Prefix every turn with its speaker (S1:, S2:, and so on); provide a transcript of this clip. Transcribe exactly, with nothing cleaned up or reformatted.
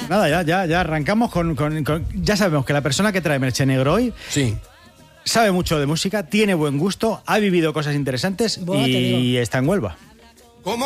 S1: nada, ya, ya, ya arrancamos con, con, con... Ya sabemos que la persona que trae Merche Negro hoy...
S2: Sí.
S1: Sabe mucho de música, tiene buen gusto, ha vivido cosas interesantes
S3: Buah, te
S1: y
S3: digo.
S1: está en Huelva.